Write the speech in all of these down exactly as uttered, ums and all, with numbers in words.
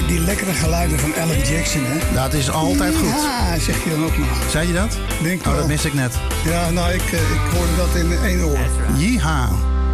die lekkere geluiden van Alan Jackson, hè? Dat is altijd goed. Ja, zeg je dan ook maar. Zei je dat? Denk oh, wel. dat mis ik net. Ja, nou, ik, ik hoorde dat in één oor. Yeeha.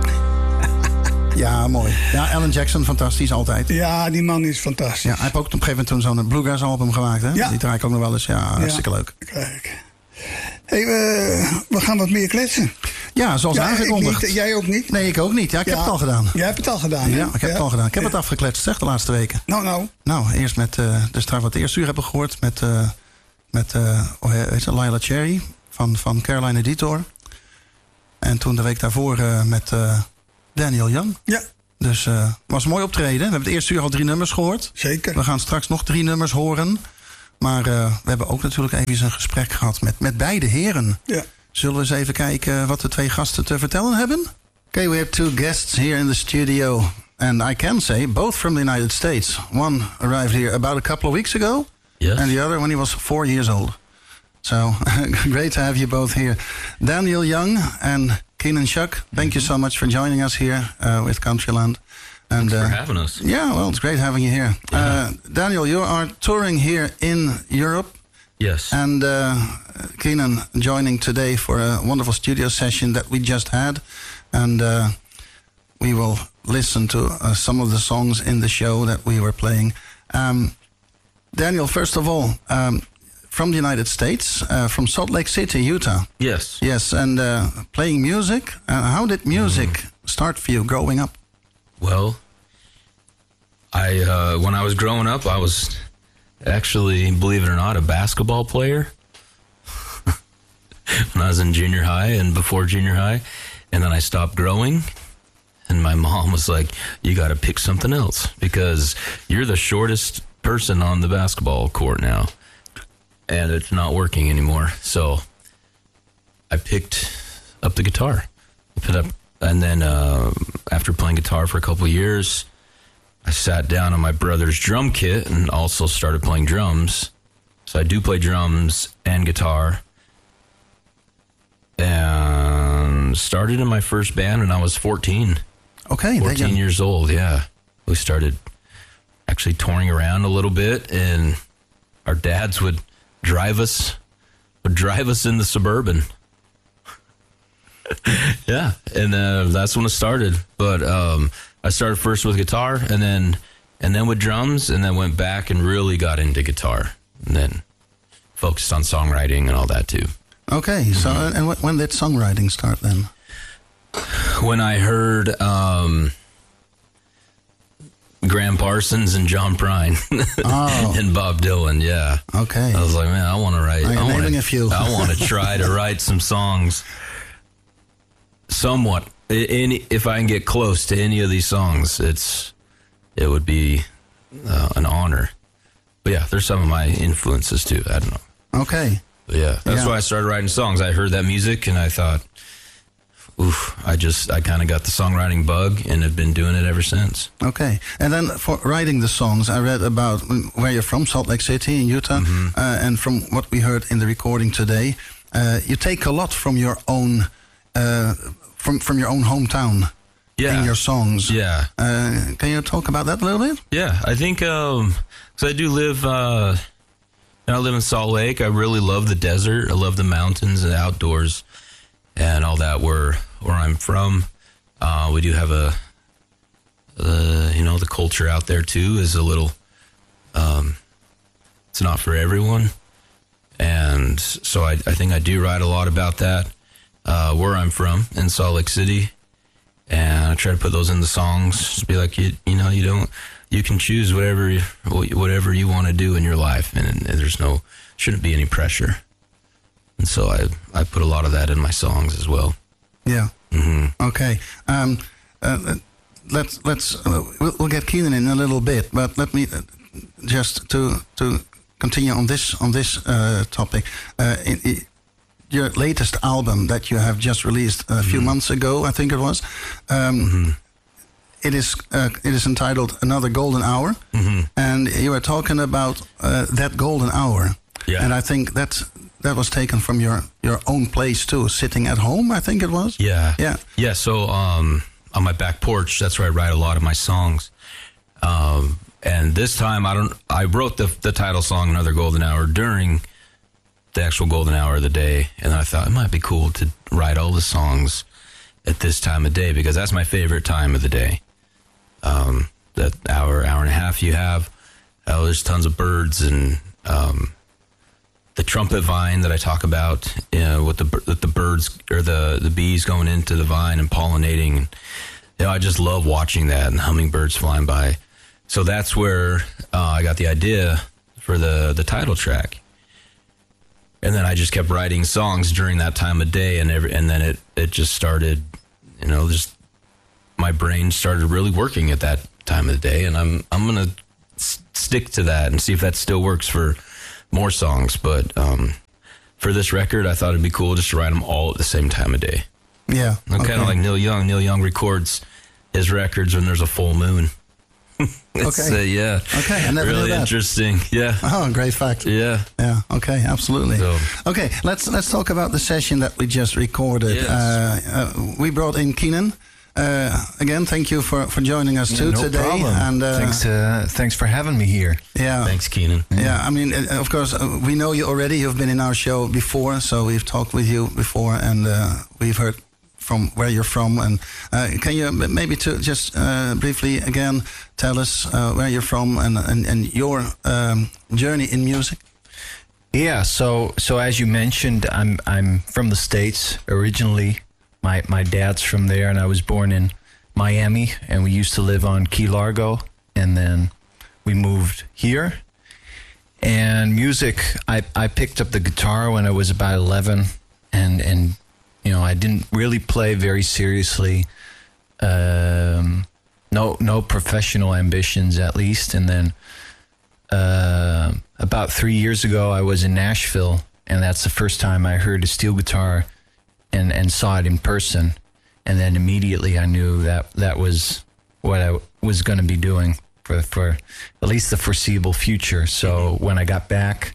Ja, mooi. Ja, Alan Jackson, fantastisch altijd. Ja, die man is fantastisch. Ja, hij heeft ook op een gegeven moment toen zo'n bluegrass album gemaakt, hè? Ja. Die draai ik ook nog wel eens. Ja, hartstikke ja. leuk. Kijk. Hey, uh, we gaan wat meer kletsen. Ja, zoals ja, aangekondigd. Ik niet, jij ook niet? Nee, ik ook niet. Ja, ik ja, heb het al gedaan. Jij hebt het al gedaan, hè? Ja, ik heb ja. het al gedaan. Ik heb ja. het afgekletst, zeg, de laatste weken. Nou, nou. Nou, eerst met, uh, dus straks wat de eerste uur hebben gehoord met, uh, met uh, hoe heet het, Lila Cherry van, van Carolina Detour. En toen de week daarvoor uh, met uh, Daniel Young. Ja. Dus het uh, was een mooi optreden. We hebben het eerste uur al drie nummers gehoord. Zeker. We gaan straks nog drie nummers horen. Maar uh, we hebben ook natuurlijk even een gesprek gehad met, met beide heren. Ja. Zullen we eens even kijken wat de twee gasten te vertellen hebben? Okay, we have two guests here in the studio. And I can say, both from the United States. One arrived here about a couple of weeks ago. Yes. And the other when he was four years old. So, great to have you both here. Daniel Young and Keenan Shuck, thank you so much for joining us here uh, with Countryland. And, Thanks uh, for having us. Yeah, well, it's great having you here. Yeah. Uh, Daniel, you are touring here in Europe. Yes. And uh, Keenan joining today for a wonderful studio session that we just had. And uh, we will listen to uh, some of the songs in the show that we were playing. Um, Daniel, first of all, um, from the United States, uh, from Salt Lake City, Utah. Yes. Yes, and uh, playing music. Uh, how did music mm. start for you growing up? Well, I uh, when I was growing up, I was actually, believe it or not, a basketball player. When I was in junior high and before junior high, and then I stopped growing. And my mom was like, you got to pick something else because you're the shortest person on the basketball court now. And it's not working anymore. So I picked up the guitar. I picked up, and then uh, after playing guitar for a couple of years, I sat down on my brother's drum kit and also started playing drums. So I do play drums and guitar. And started in my first band when I was fourteen. Okay. fourteen years old, yeah. We started actually touring around a little bit, and our dads would drive us would drive us in the Suburban. Yeah, and uh, that's when it started. But um, I started first with guitar, and then and then with drums, and then went back and really got into guitar, and then focused on songwriting and all that too. Okay, mm-hmm. so and when did songwriting start then? When I heard um, Graham Parsons and John Prine oh. and Bob Dylan, yeah. Okay. I was like, man, I want to write. I'm I naming wanna, a few. I want to try to write some songs. Somewhat, any if I can get close to any of these songs, it's it would be uh, an honor. But yeah, there's some of my influences too. I don't know. Okay. But yeah, that's yeah. why I started writing songs. I heard that music and I thought, oof, I just, I kind of got the songwriting bug and have been doing it ever since. Okay. And then for writing the songs, I read about where you're from, Salt Lake City in Utah. Mm-hmm. Uh, and from what we heard in the recording today, uh, you take a lot from your own, uh, from, from your own hometown yeah. in your songs. Yeah. Uh, can you talk about that a little bit? Yeah. I think, um, cause I do live, uh, I live in Salt Lake. I really love the desert. I love the mountains and the outdoors and all that. Where where I'm from, uh, we do have a, uh, you know, the culture out there too is a little. Um, it's not for everyone, and so I, I think I do write a lot about that. Uh, where I'm from in Salt Lake City, and I try to put those in the songs. Just be like, you, you know, you don't. You can choose whatever whatever you want to do in your life, and, and there's no shouldn't be any pressure. And so I I put a lot of that in my songs as well. Yeah. Mm-hmm. Okay. Um, uh, let's let's uh, we'll, we'll get Keenan in a little bit, but let me uh, just to to continue on this on this uh, topic. Uh, in, in your latest album that you have just released a few mm-hmm. months ago, I think it was. Um, mm-hmm. It is uh, it is entitled Another Golden Hour, mm-hmm. and you are talking about uh, that golden hour. Yeah. And I think that's that was taken from your, your own place too, sitting at home, I think it was. Yeah. Yeah. Yeah. So um, on my back porch, that's where I write a lot of my songs. Um, And this time, I don't. I wrote the the title song, Another Golden Hour, during the actual golden hour of the day, and I thought it might be cool to write all the songs at this time of day because that's my favorite time of the day. Um, that hour, hour and a half you have, oh, there's tons of birds and um, the trumpet vine that I talk about, you know, with the with the birds or the the bees going into the vine and pollinating. And, you know, I just love watching that and hummingbirds flying by. So that's where uh, I got the idea for the, the title track. And then I just kept writing songs during that time of day, and every, and then it, it just started, you know, just my brain started really working at that time of the day, and I'm I'm gonna s- stick to that and see if that still works for more songs. But um, for this record, I thought it'd be cool just to write them all at the same time of day. Yeah, I'm okay. kind of like Neil Young. Neil Young records his records when there's a full moon. It's, Okay. uh, yeah. Okay, I never knew really that. interesting. Yeah. Oh, great fact. Yeah. Yeah. Okay. Absolutely. So- Okay. Let's let's talk about the session that we just recorded. Yes. Uh, uh, we brought in Keenan. Uh, again, thank you for, for joining us too no today. problem. And uh, thanks, uh, thanks for having me here. yeah. Thanks, Keenan. Yeah, I mean, uh, of course, uh, we know you already. You've been in our show before, so we've talked with you before, and uh, we've heard from where you're from. And uh, can you m- maybe to just uh, briefly again tell us uh, where you're from and and, and your um, journey in music? Yeah, so so as you mentioned, I'm I'm from the States originally. My my dad's from there, and I was born in Miami, and we used to live on Key Largo, and then we moved here. And music, I, I picked up the guitar when I was about eleven, and and you know I didn't really play very seriously. Um, no no professional ambitions at least, and then. Uh, about three years ago, I was in Nashville, and that's the first time I heard a steel guitar and, and saw it in person. And then immediately I knew that that was what I was going to be doing for, for at least the foreseeable future. So mm-hmm. when I got back,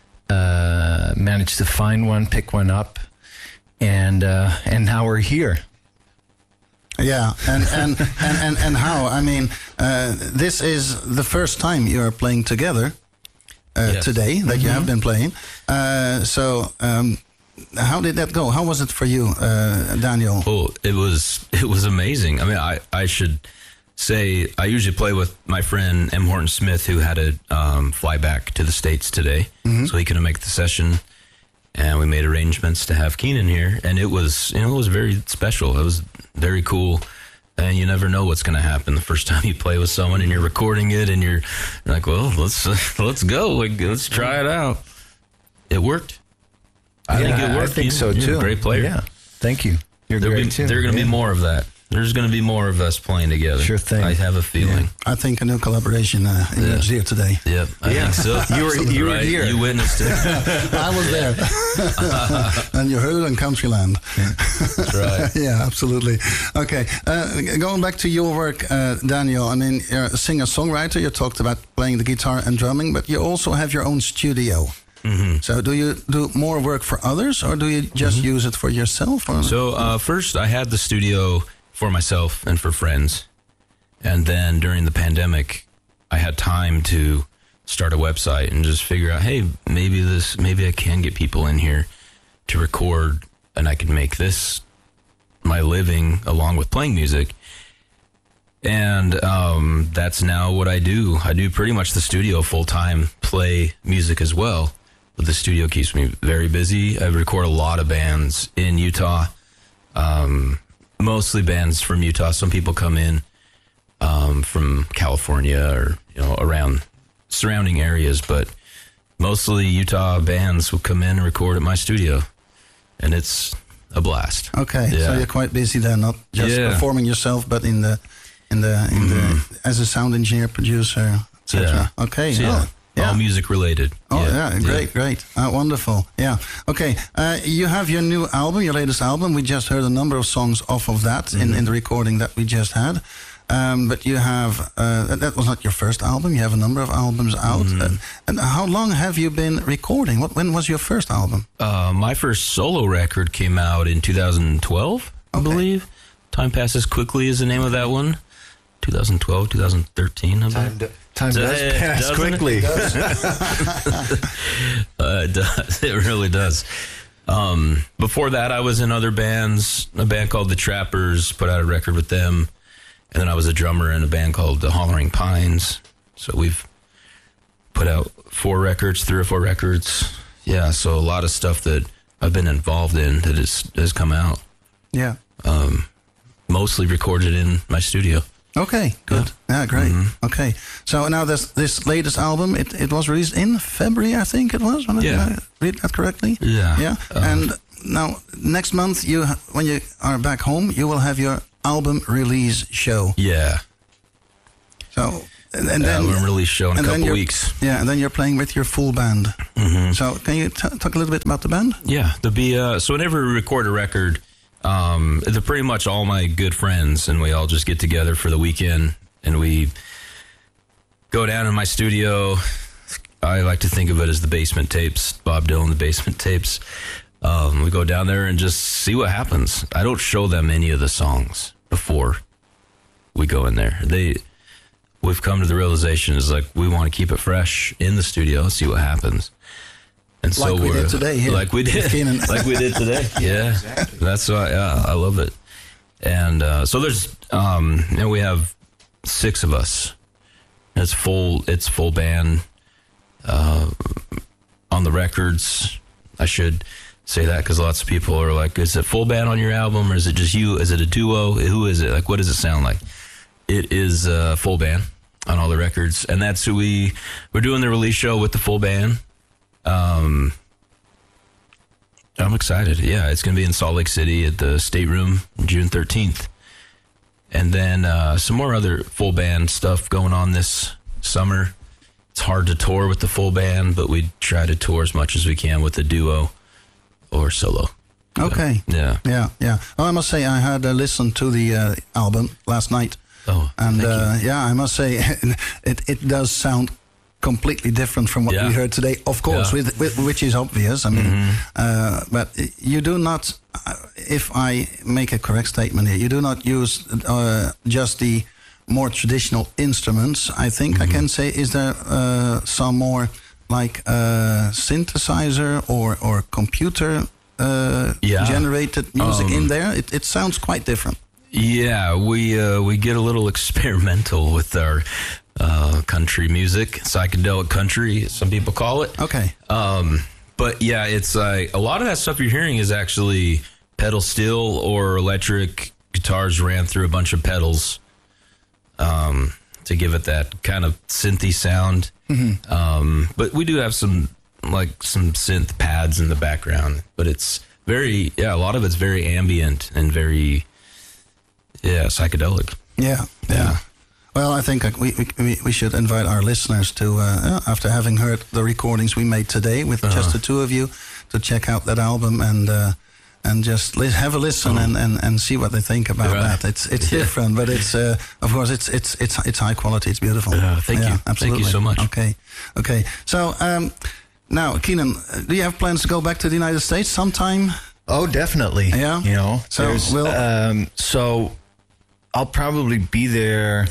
uh, managed to find one, pick one up, and uh, and now we're here. Yeah, and and, and, and, and how? I mean, uh, this is the first time you are playing together uh, Yes. today that you have been playing. Uh, so, um, how did that go? How was it for you, uh, Daniel? Oh, it was it was amazing. I mean, I, I should say I usually play with my friend M. Horton Smith, who had to um, fly back to the States today, so he couldn't make the session. And we made arrangements to have Keenan here, and it was, you know, it was very special. It was very cool, and you never know what's going to happen the first time you play with someone, and you're recording it, and you're like, well, let's uh, let's go, like, let's try it out. It worked. I Yeah, think it worked. I think You- so you're too. a great player. Yeah, thank you. You're There'll great be, too. there are going to Yeah. be more of that. There's going to be more of us playing together. Sure thing. I have a feeling. I think a new collaboration uh, emerged here today. Yep, I Yeah. think so. You were- you were Right? here. You witnessed it. I was there. And you heard it in Countryland. That's right. Yeah, absolutely. Okay, uh, going back to your work, uh, Daniel, I mean, you're a singer-songwriter. You talked about playing the guitar and drumming, but you also have your own studio. Mm-hmm. So do you do more work for others, or do you just mm-hmm. use it for yourself? Or? So uh, first, I had the studio for myself and for friends, and then during the pandemic, I had time to start a website and just figure out, hey, maybe this, maybe I can get people in here to record, and I can make this my living along with playing music. And um, that's now what I do. I do pretty much the studio full time, play music as well. But the studio keeps me very busy. I record a lot of bands in Utah, um, mostly bands from Utah. Some people come in um, from California or, you know, around surrounding areas, but mostly Utah bands will come in and record at my studio, and it's a blast. Okay, Yeah. so you're quite busy there, not just Yeah. performing yourself, but in the in the in the as a sound engineer, producer, et cetera. Yeah. Okay, So, yeah, oh, yeah. all music related. Oh yeah, great, great, uh, wonderful. Yeah. Okay, uh, you have your new album, your latest album. We just heard a number of songs off of that mm-hmm. in, in the recording that we just had. Um, but you have uh, that, that was not your first album. You have a number of albums out. Mm-hmm. Uh, and how long have you been recording? What when was your first album? Uh, my first solo record came out in two thousand twelve, I Okay. believe. Time Passes Quickly is the name of that one. twenty twelve, twenty thirteen, I believe. Time, Time does It pass doesn't quickly. uh, it does. It really does. Um, before that, I was in other bands. A band called The Trappers, put out a record with them. And then I was a drummer in a band called The Hollering Pines. So we've put out four records, three or four records. Yeah, so a lot of stuff that I've been involved in that is, has come out. Yeah. Um, mostly recorded in my studio. Okay, good. Yeah, yeah great. Mm-hmm. Okay, so now this this latest album, it, it was released in February, I think it was. When yeah. I read that correctly? Yeah. Yeah. Uh, and now next month, you when you are back home, you will have your album release show. Yeah. So and, and then album release show in a couple weeks. Yeah, and then you're playing with your full band. Mm-hmm. So can you t- talk a little bit about the band? Yeah, there'll be uh, so whenever we record a record. Um, they're pretty much all my good friends, and we all just get together for the weekend, and we go down in my studio. I like to think of it as the basement tapes, Bob Dylan, the basement tapes. Um, we go down there and just see what happens. I don't show them any of the songs before we go in there. They, we've come to the realization is like we want to keep it fresh in the studio, see what happens. And so like we we're, did today here. Like we did. like we did today. Yeah. Exactly. That's why, yeah, I love it. And uh, so there's, um, you know, we have six of us. It's full, it's full band uh, on the records. I should say that because lots of people are like, is it full band on your album or is it just you? Is it a duo? Who is it? Like, what does it sound like? It is uh, full band on all the records. And that's who we, we're doing the release show with the full band. Um, I'm excited. Yeah, it's going to be in Salt Lake City at the State Room June thirteenth. And then uh, some more other full band stuff going on this summer. It's hard to tour with the full band, but we try to tour as much as we can with the duo or solo. Okay. So, yeah. Yeah, yeah. Well, I must say I had uh, listened to the uh, album last night. Oh, and thank uh, you. yeah, I must say it, it does sound completely different from what yeah. we heard today, of course, yeah. with, with, which is obvious. I mean, mm-hmm. uh, but you do not, uh, if I make a correct statement here, you do not use uh, just the more traditional instruments. I think mm-hmm. I can say, is there uh, some more like uh, synthesizer or, or computer uh, yeah. generated music um, in there? It, it sounds quite different. Yeah, we uh, we get a little experimental with our uh, country music, psychedelic country, some people call it. Okay. Um, but yeah, it's like a lot of that stuff you're hearing is actually pedal steel or electric guitars ran through a bunch of pedals um, to give it that kind of synthy sound. Mm-hmm. Um, but we do have some like some synth pads in the background, but it's very yeah, a lot of it's very ambient and very. Yeah, psychedelic. Yeah, yeah, yeah. Well, I think we, we we should invite our listeners to, uh, after having heard the recordings we made today with uh-huh. just the two of you, to check out that album and uh, and just li- have a listen uh-huh. and, and, and see what they think about right. that. It's it's yeah. different, but it's uh, of course it's it's it's it's high quality. It's beautiful. Yeah, thank yeah, you. Absolutely. Thank you so much. Okay, okay. So um, now, Keenan, do you have plans to go back to the United States sometime? Oh, definitely. Yeah. You know, so we'll, um, so. I'll probably be there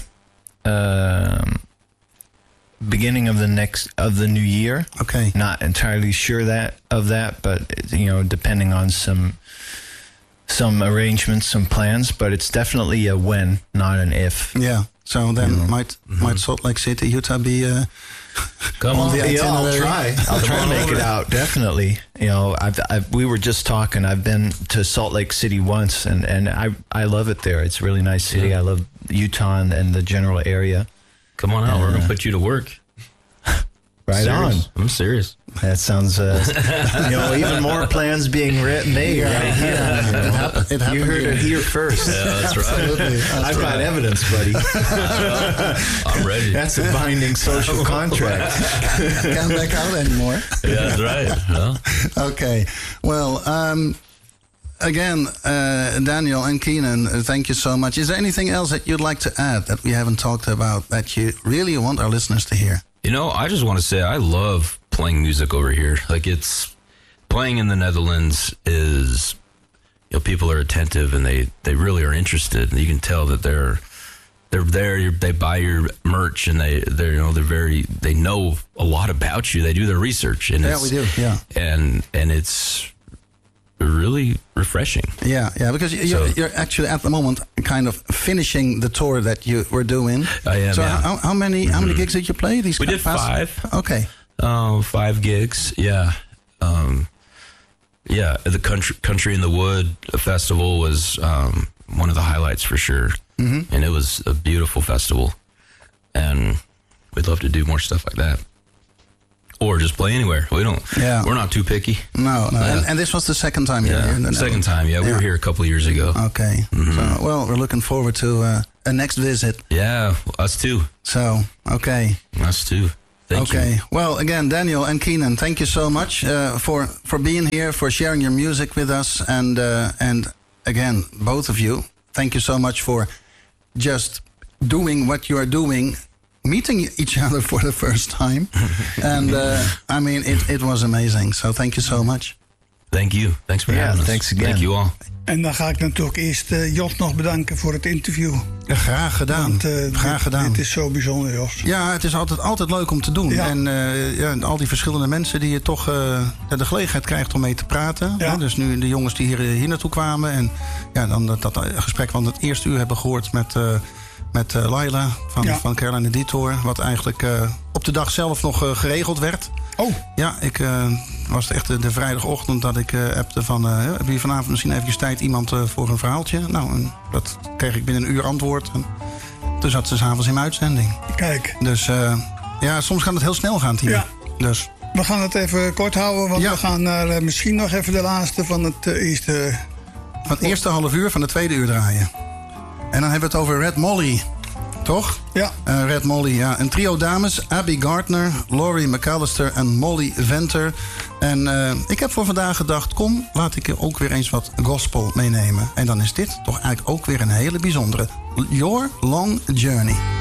um, beginning of the next of the new year. Okay. Not entirely sure that of that, but you know, depending on some some arrangements, some plans. But it's definitely a when, not an if. Yeah. So then Mm-hmm. might Mm-hmm. might Salt Lake City, Utah be uh, Come on on. the Yeah, I'll itinerary? try. I'll try to make it out. Definitely. You know, I've, I've we were just talking. I've been to Salt Lake City once, and, and I I love it there. It's a really nice city. Yeah. I love Utah and, and the general area. Come on out. Uh, We're gonna put you to work. Right serious. on. I'm serious. That sounds, uh, you know, even more plans being written, made Yeah. right here. You know. It happened. It happened You heard here. it here first. Yeah, that's right. Absolutely. That's I've got right. evidence, buddy. I'm ready. That's a binding social contract. Can't back out anymore. Yeah, that's right. Well, Okay. Well, um, again, uh, Daniel and Keenan, uh, thank you so much. Is there anything else that you'd like to add that we haven't talked about that you really want our listeners to hear? you know, I just want to say I love playing music over here. Like it's playing in the Netherlands is, you know, people are attentive and they, they really are interested. And you can tell that they're they're there. You're, they buy your merch, and they they you know they're very they know a lot about you. They do their research, and Yeah, it's, we do. Yeah. and and it's really refreshing. Yeah, yeah, because you're, So- you're actually at the moment kind of finishing the tour that you were doing. I am, So yeah. how, how many how many gigs did you play? These We did past- five. Okay. Um, five gigs, yeah, um, yeah. The country country in the Wood festival was um, one of the highlights for sure, mm-hmm. and it was a beautiful festival, and we'd love to do more stuff like that, or just play anywhere. We don't. Yeah. We're not too picky. No, no. Yeah. And, and this was the second time you're Yeah, here in the second Netherlands. time. Yeah, we Yeah. were here a couple of years ago. Okay. So, well, we're looking forward to uh, a next visit. Yeah, us too. So, okay. Us too. Thank okay. you. Well, again, Daniel and Keenan, thank you so much uh, for for being here, for sharing your music with us, and uh, and again, both of you, thank you so much for just doing what you are doing, meeting each other for the first time, and uh, I mean, it it was amazing. So thank you so much. Thank you. Thanks for Yeah, having us. thanks again. Thank you all. En dan ga ik natuurlijk eerst uh, Jos nog bedanken voor het interview. Graag gedaan. Want, uh, Graag dit, gedaan. Dit is zo bijzonder, Jos. Ja, het is altijd, altijd leuk om te doen. Ja. En uh, ja, al die verschillende mensen die je toch uh, de gelegenheid krijgt om mee te praten. Ja. Hè? Dus nu de jongens die hier, hier naartoe kwamen. En ja, dan dat, dat gesprek van het eerste uur hebben gehoord met, uh, met uh, Laila van, Ja. van Caroline Detour. Wat eigenlijk uh, op de dag zelf nog uh, geregeld werd. Oh, Ja, ik uh, was het echt de, de vrijdagochtend dat ik uh, appte van... Uh, heb je vanavond misschien eventjes tijd iemand uh, voor een verhaaltje? Nou, en dat kreeg ik binnen een uur antwoord. En toen zat ze 's avonds in mijn uitzending. kijk. Dus uh, ja, soms kan het heel snel gaan, Timo. Ja. Dus We gaan het even kort houden, want Ja. we gaan naar uh, misschien nog even de laatste van het uh, eerste... van het eerste half uur van de tweede uur draaien. En dan hebben we het over Red Molly. Toch? Ja, Uh, Red Molly, ja. Een trio dames. Abby Gardner, Laurie McAllister en Molly Venter. En uh, ik heb voor vandaag gedacht... kom, laat ik ook weer eens wat gospel meenemen. En dan is dit toch eigenlijk ook weer een hele bijzondere. Your Long Journey.